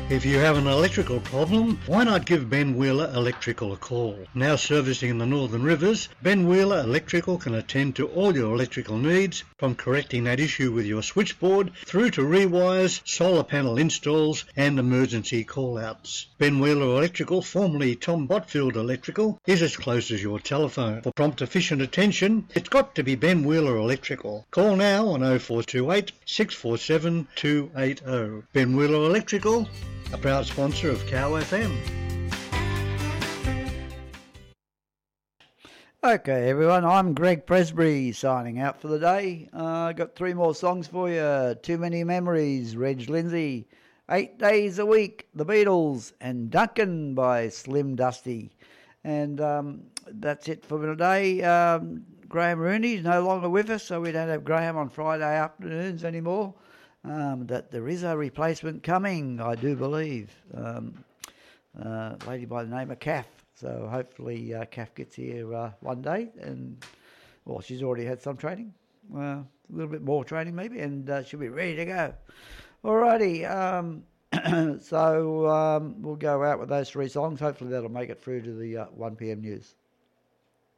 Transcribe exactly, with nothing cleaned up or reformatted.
If you have an electrical problem, why not give Ben Wheeler Electrical a call? Now servicing the Northern Rivers, Ben Wheeler Electrical can attend to all your electrical needs, from correcting that issue with your switchboard through to rewires, solar panel installs and emergency call-outs. Ben Wheeler Electrical, formerly Tom Botfield Electrical, is as close as your telephone. For prompt efficient attention, it's got to be Ben Wheeler Electrical. Call now on oh four two eight, six four seven, two eight oh. Ben Wheeler Electrical, a proud sponsor of Cow F M. Okay, everyone, I'm Greg Presbury signing out for the day. I uh, got three more songs for you. Too Many Memories, Reg Lindsay. Eight Days a Week, The Beatles, and Duncan by Slim Dusty. And um, that's it for today. Um, Graham Rooney's no longer with us, so we don't have Graham on Friday afternoons anymore. Um, that there is a replacement coming, I do believe. Um, uh, a lady by the name of Kath. So hopefully uh, Kath gets here uh, one day, and well, she's already had some training, uh, a little bit more training maybe, and uh, she'll be ready to go. Alrighty, um, so um, we'll go out with those three songs. Hopefully that'll make it through to the uh, one p.m. news.